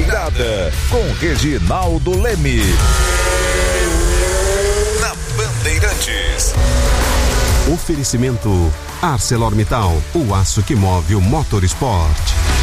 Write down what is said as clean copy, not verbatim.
Bandeirada, com Reginaldo Leme. Na Bandeirantes. Oferecimento ArcelorMittal, o aço que move o Motorsport.